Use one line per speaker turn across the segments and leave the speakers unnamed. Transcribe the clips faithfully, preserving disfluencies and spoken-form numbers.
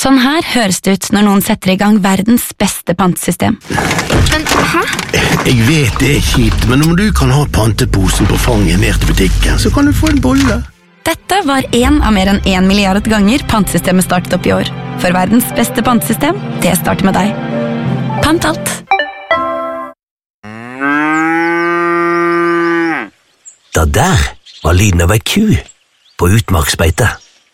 Sånn her høres det ut når noen setter i gang verdens beste pantesystem.
Men, hæ?
Jeg vet det er kjipt, men om du kan ha panteposen på fanget ned til butikken, så kan du få en bolle.
Dette var en av mer enn en milliard ganger pantesystemet startet opp i år. For verdens beste pantesystem, det starter med deg. Pant alt.
Da der var lyden av ei ku på utmarksbeite.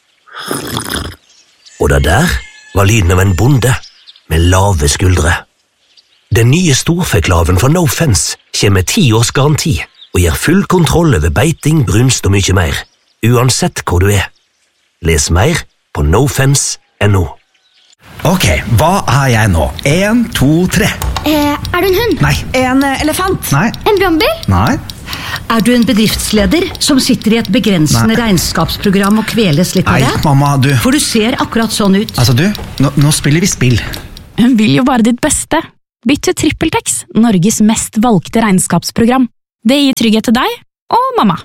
Og da der var lyden av en bonde med lave skuldre. Den nye storfeklaven fra No Fence kommer med ti års garanti og gir full kontroll over beiting, brunst og mye mer, uansett hvor du er. Les mer på nofence punktum no.
Ok, hva er jeg nå? En, to, tre.
Eh, er du en hund?
Nei.
En elefant?
Nei.
En brannbil?
Nei.
Er du en bedriftsleder som sitter i et begrensende
Nei.
regnskapsprogram og kveles litt av
Nei,
det?
mamma, du.
For du ser akkurat sånn ut.
Altså, du, nå, nå spiller vi spill.
Hun vil jo bare ditt beste. Bytt til TrippelTex, Norges mest valgte regnskapsprogram. Det gir trygghet til deg og mamma.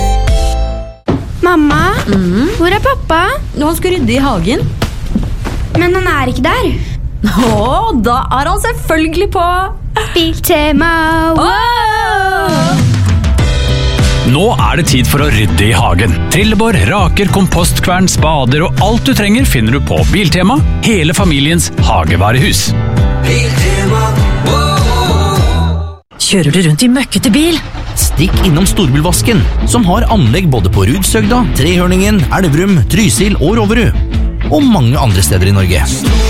Mamma, hvor er pappa?
Han skal rydde i hagen.
Men han er ikke der.
Åh, da er han selvfølgelig på
Biltema.
Wow!
Nå er det tid for å rydde i hagen. Trillebår, raker, kompostkvern, spader og alt du trenger finner du på Biltema, hele familiens hagevarehus.
Biltema,
Kjører du rundt i møkkete bil?
Stikk innom Storbilvasken, som har anlegg både på Rudsøgda, Trehørningen, Elverum, Trysil og Roverud. Og mange andre steder i Norge.